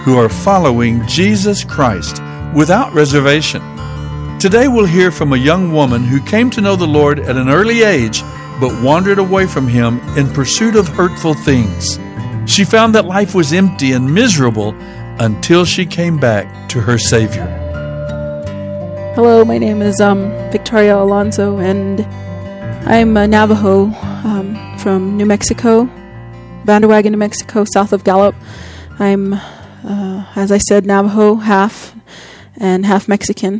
who are following Jesus Christ without reservation. Today we'll hear from a young woman who came to know the Lord at an early age but wandered away from Him in pursuit of hurtful things. She found that life was empty and miserable until she came back to her Savior. Hello, my name is Victoria Alonso, and I'm a Navajo from New Mexico, Bandawagan, New Mexico, south of Gallup. I'm, as I said, Navajo, half, and half Mexican.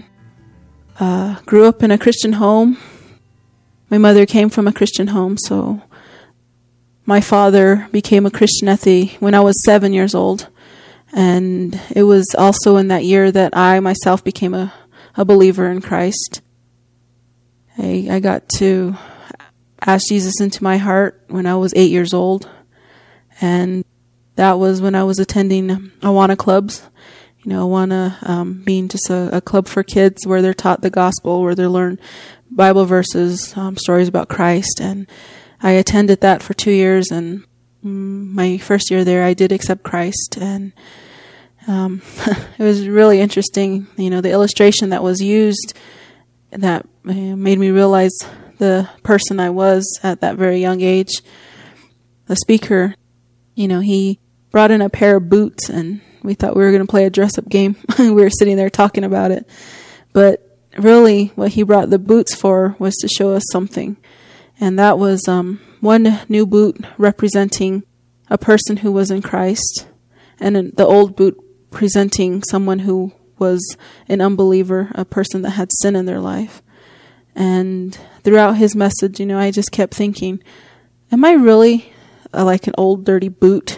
Grew up in a Christian home. My mother came from a Christian home, so my father became a Christian when I was 7 years old. And it was also in that year that I myself became a believer in Christ. I got to ask Jesus into my heart when I was 8 years old. And that was when I was attending Awana clubs. You know, Awana being just a club for kids where they're taught the gospel, where they learn Bible verses, stories about Christ. And I attended that for 2 years, and my first year there I did accept Christ. And it was really interesting, you know, the illustration that was used that made me realize the person I was at that very young age. The speaker, you know, he brought in a pair of boots, and we thought we were going to play a dress-up game. We were sitting there talking about it. But really, what he brought the boots for was to show us something. And that was one new boot representing a person who was in Christ, and the old boot presenting someone who was an unbeliever, a person that had sin in their life. And throughout his message, you know, I just kept thinking, am I really like an old dirty boot?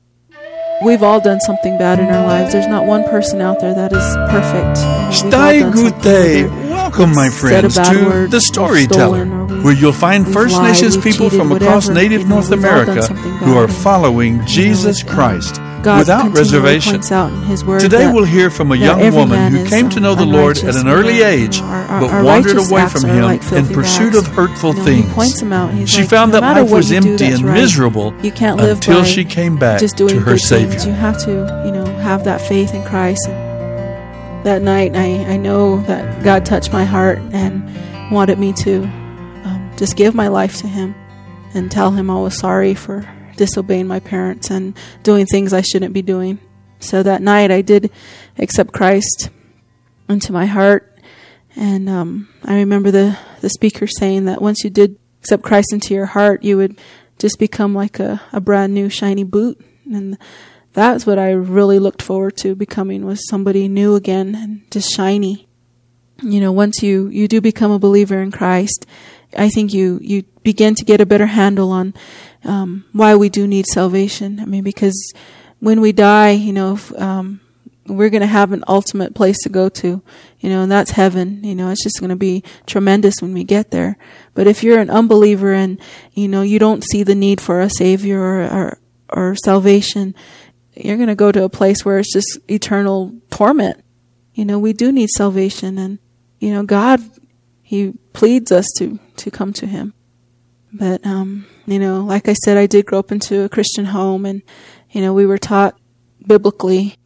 We've all done something bad in our lives. There's not one person out there that is perfect. Stai Gute. Welcome, my friends, to The Storyteller, where you'll find First Nations people from across native North America who are following Jesus Christ without reservation. Today we'll hear from a young woman who came to know the Lord at an early age but wandered away from Him in pursuit of hurtful things. She found that life was empty and miserable until she came back to her Savior. You have to, you know, have that faith in Christ. That night, I know that God touched my heart and wanted me to just give my life to Him and tell Him I was sorry for disobeying my parents and doing things I shouldn't be doing. So that night, I did accept Christ into my heart. And I remember the speaker saying that once you did accept Christ into your heart, you would just become like a brand new shiny boot. And that's what I really looked forward to becoming, was somebody new again and just shiny. You know, once you do become a believer in Christ, I think you begin to get a better handle on why we do need salvation. I mean, because when we die, you know, we're going to have an ultimate place to go to, you know, and that's heaven. You know, it's just going to be tremendous when we get there. But if you're an unbeliever and, you know, you don't see the need for a Savior or salvation, you're going to go to a place where it's just eternal torment. You know, we do need salvation, and, you know, God, He pleads us to come to Him. But, you know, like I said, I did grow up into a Christian home, and, you know, we were taught biblically.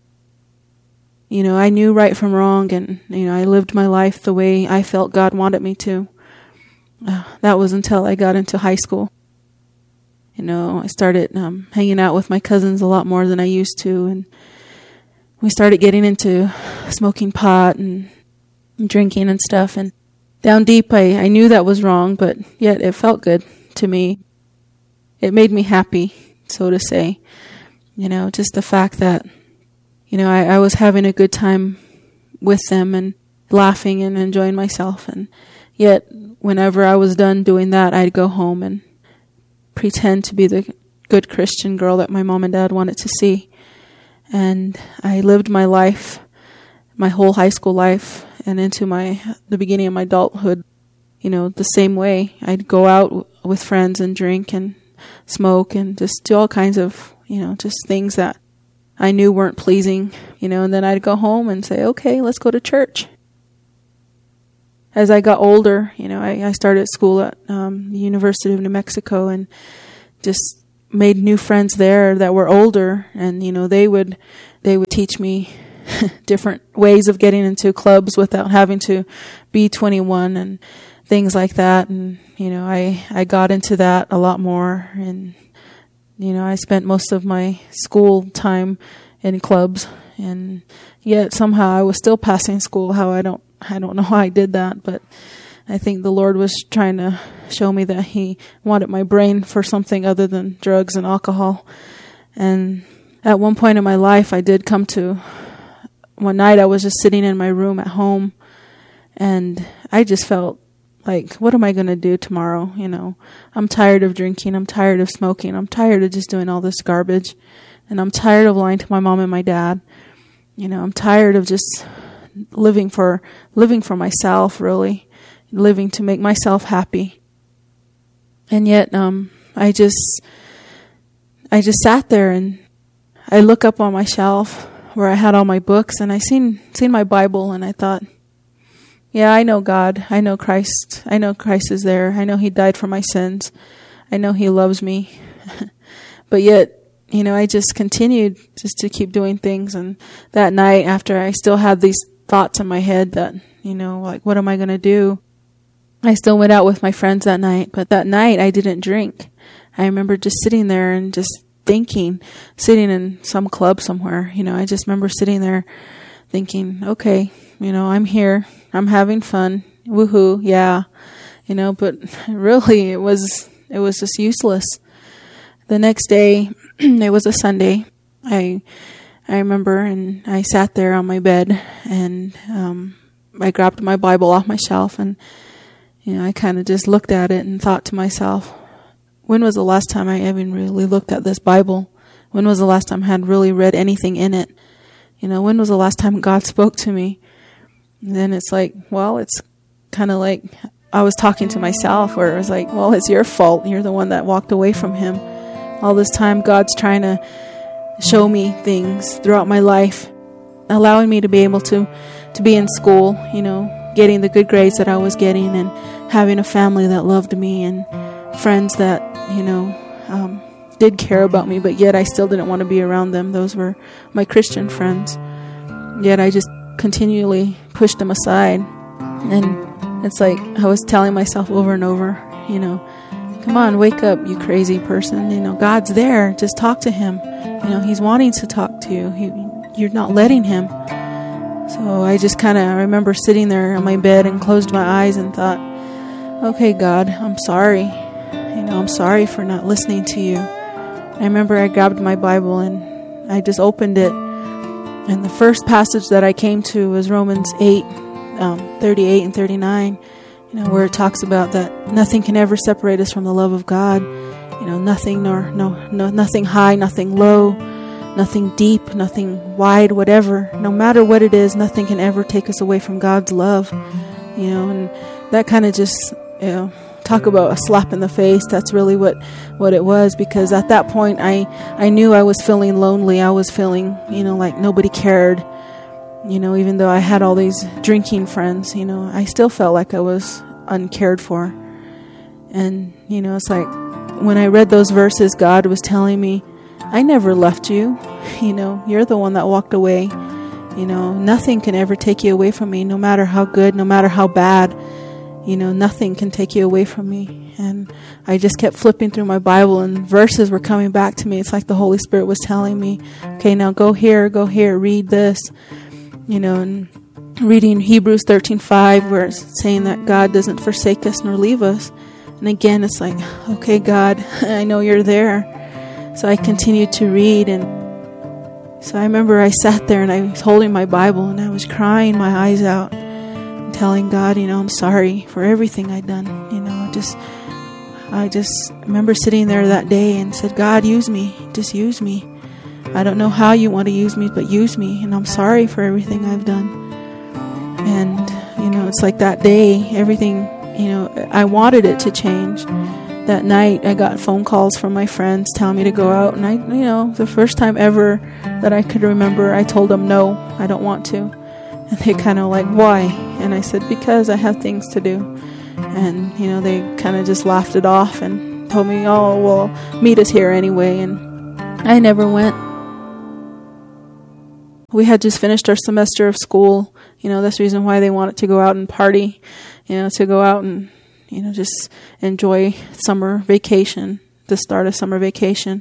You know, I knew right from wrong, and, you know, I lived my life the way I felt God wanted me to. That was until I got into high school. You know, I started hanging out with my cousins a lot more than I used to, and we started getting into smoking pot and drinking and stuff. And down deep, I knew that was wrong, but yet it felt good to me. It made me happy, so to say. You know, just the fact that, you know, I was having a good time with them and laughing and enjoying myself. And yet, whenever I was done doing that, I'd go home and pretend to be the good Christian girl that my mom and dad wanted to see. And I lived my life, my whole high school life, and into the beginning of my adulthood, you know, the same way. I'd go out with friends and drink and smoke and just do all kinds of, you know, just things that I knew weren't pleasing, you know, and then I'd go home and say, okay, let's go to church. As I got older, you know, I started school at the University of New Mexico and just made new friends there that were older, and, you know, they would they would teach me different ways of getting into clubs without having to be 21 and things like that. And, I got into that a lot more. And, I spent most of my school time in clubs, and yet somehow I was still passing school. I don't know how I did that, but I think the Lord was trying to show me that He wanted my brain for something other than drugs and alcohol. And at one point in my life, I did come to, one night I was just sitting in my room at home, and I just felt like, what am I going to do tomorrow? I'm tired of drinking. I'm tired of smoking. I'm tired of just doing all this garbage. And I'm tired of lying to my mom and my dad. I'm tired of just living for myself, really, living to make myself happy. And yet, I just sat there, and I look up on my shelf where I had all my books, and I seen my Bible, and I thought, yeah, I know God. I know Christ. I know Christ is there. I know He died for my sins. I know He loves me. But yet, I just continued just to keep doing things. And that night, after I still had these thoughts in my head that, like, what am I going to do? I still went out with my friends that night. But that night, I didn't drink. I remember just sitting there and just thinking, sitting in some club somewhere. I just remember sitting there thinking, okay, I'm here. I'm having fun. Woohoo. Yeah. But really it was just useless. The next day, it was a Sunday. I remember, and I sat there on my bed, and I grabbed my Bible off my shelf, and I kind of just looked at it and thought to myself, when was the last time I even really looked at this Bible? When was the last time I had really read anything in it? When was the last time God spoke to me? And then it's like, well, it's kind of like I was talking to myself, where it was like, well, it's your fault. You're the one that walked away from Him. All this time, God's trying to show me things throughout my life, allowing me to be able to be in school, getting the good grades that I was getting, and having a family that loved me, and friends that, did care about me, but yet I still didn't want to be around them. Those were my Christian friends. Yet I just continually pushed them aside. And it's like I was telling myself over and over, come on, wake up, you crazy person. God's there. Just talk to Him. He's wanting to talk to you. You're not letting Him. So I just I remember sitting there on my bed and closed my eyes and thought, okay, God, I'm sorry. I'm sorry for not listening to you. I remember I grabbed my Bible and I just opened it. And the first passage that I came to was Romans 8, 38 and 39, where it talks about that nothing can ever separate us from the love of God. Nothing nothing high, nothing low, nothing deep, nothing wide, whatever. No matter what it is, nothing can ever take us away from God's love. And that kind of just, talk about a slap in the face. That's really what it was, because at that point I knew I was feeling lonely. I was feeling, like nobody cared. Even though I had all these drinking friends, I still felt like I was uncared for. And, it's like when I read those verses, God was telling me, I never left you. You're the one that walked away. Nothing can ever take you away from me, no matter how good, no matter how bad. Nothing can take you away from me. And I just kept flipping through my Bible, and verses were coming back to me. It's like the Holy Spirit was telling me, okay, now go here, read this. And reading Hebrews 13:5, where it's saying that God doesn't forsake us nor leave us. And again, it's like, okay, God, I know you're there. So I continued to read. And so I remember I sat there and I was holding my Bible and I was crying my eyes out, telling God, I'm sorry for everything I'd done. I just remember sitting there that day and said, God, use me. Just use me. I don't know how you want to use me, but use me. And I'm sorry for everything I've done. And, it's like that day, everything, I wanted it to change. That night, I got phone calls from my friends telling me to go out. And I, the first time ever that I could remember, I told them, no, I don't want to. And they kind of like, why? And I said, because I have things to do. And, they kind of just laughed it off and told me, oh, well, meet us here anyway. And I never went. We had just finished our semester of school. That's the reason why they wanted to go out and party, to go out and, just enjoy summer vacation, the start of summer vacation.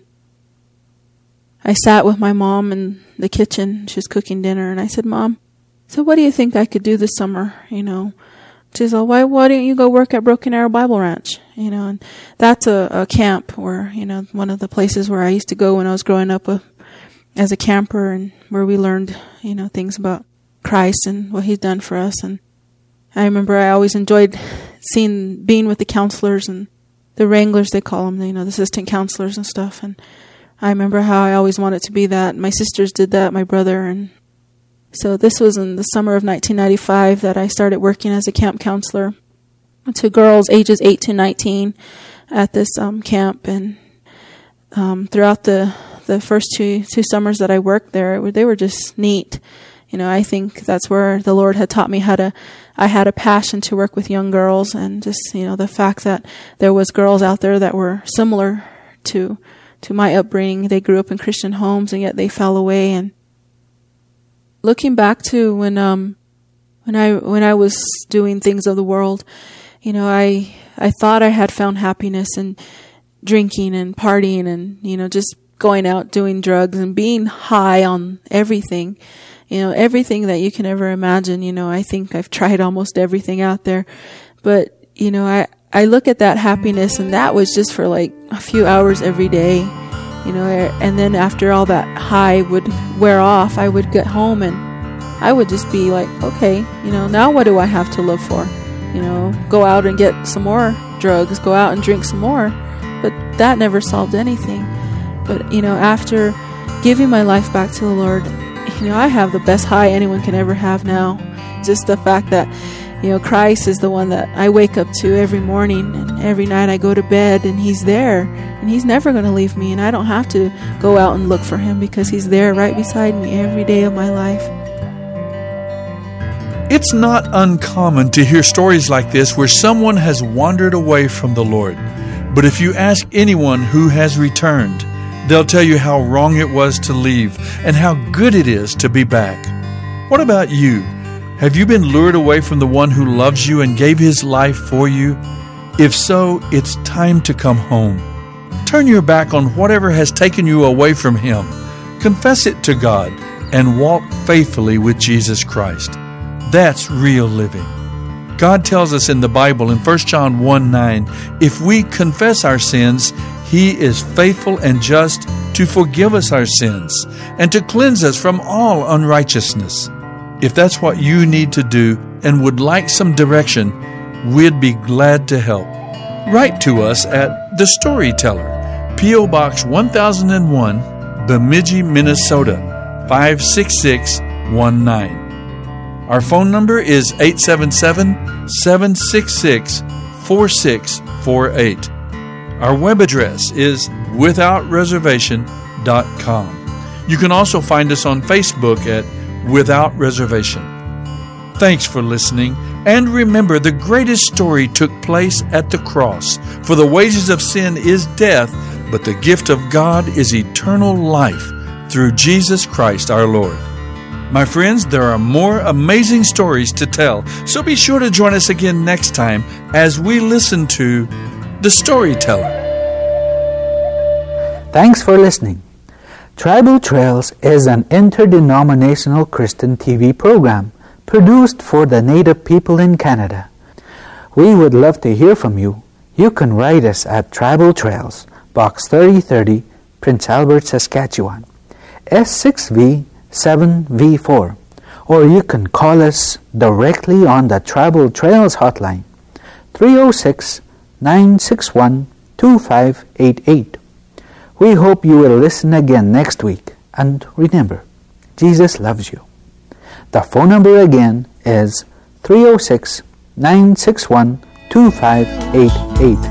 I sat with my mom in the kitchen. She was cooking dinner, and I said, Mom, so what do you think I could do this summer? She's all, why don't you go work at Broken Arrow Bible Ranch? And that's a camp where, one of the places where I used to go when I was growing up as a camper, and where we learned, things about Christ and what He's done for us. And I remember I always enjoyed being with the counselors and the wranglers, they call them, the assistant counselors and stuff. And I remember how I always wanted to be that. My sisters did that, my brother. And so this was in the summer of 1995 that I started working as a camp counselor to girls ages 8 to 19 at this camp. And throughout the first two summers that I worked there, they were just neat. I think that's where the Lord had taught me I had a passion to work with young girls, and just, the fact that there was girls out there that were similar to my upbringing. They grew up in Christian homes, and yet they fell away. And looking back to when I was doing things of the world, I thought I had found happiness in drinking and partying and, just going out doing drugs and being high on everything. Everything that you can ever imagine. I think I've tried almost everything out there. But, I look at that happiness, and that was just for like a few hours every day. And then after all that high would wear off, I would get home and I would just be like, okay, now what do I have to live for? Go out and get some more drugs, go out and drink some more. But that never solved anything. But, after giving my life back to the Lord, I have the best high anyone can ever have now. Just the fact that, Christ is the one that I wake up to every morning, and every night I go to bed, and He's there, and He's never going to leave me, and I don't have to go out and look for Him, because He's there right beside me every day of my life. It's not uncommon to hear stories like this where someone has wandered away from the Lord. But if you ask anyone who has returned, they'll tell you how wrong it was to leave and how good it is to be back. What about you? Have you been lured away from the one who loves you and gave His life for you? If so, it's time to come home. Turn your back on whatever has taken you away from Him. Confess it to God and walk faithfully with Jesus Christ. That's real living. God tells us in the Bible in 1 John 1:9, if we confess our sins, He is faithful and just to forgive us our sins and to cleanse us from all unrighteousness. If that's what you need to do and would like some direction, we'd be glad to help. Write to us at The Storyteller, P.O. Box 1001, Bemidji, Minnesota, 56619. Our phone number is 877-766-4648. Our web address is withoutreservation.com. You can also find us on Facebook at Without Reservation. Thanks for listening, and remember, the greatest story took place at the cross. For the wages of sin is death, but the gift of God is eternal life through Jesus Christ our Lord. My friends, there are more amazing stories to tell, so be sure to join us again next time as we listen to The Storyteller. Thanks for listening. Tribal Trails is an interdenominational Christian TV program produced for the Native people in Canada. We would love to hear from you. You can write us at Tribal Trails, Box 3030, Prince Albert, Saskatchewan, S6V7V4, or you can call us directly on the Tribal Trails hotline, 306-961-2588. We hope you will listen again next week. And remember, Jesus loves you. The phone number again is 306-961-2588.